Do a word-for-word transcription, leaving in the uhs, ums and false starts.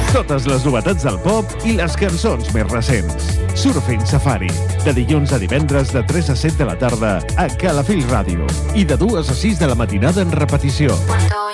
Totes les novetats del pop i les cançons més recents. Surfing Safari, de dilluns a divendres de tres a set de la tarda a Calafell Ràdio i de dues a sis de la matinada en repetició.